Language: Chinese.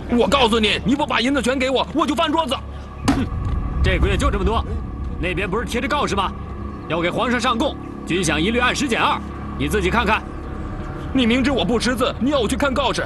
我告诉你，你不把银子全给我，我就翻桌子。 哼，这个月就这么多。那边不是贴着告示吗？要给皇上上贡，军饷一律按时减2。你自己看看。 你明知我不识字，你要我去看告示，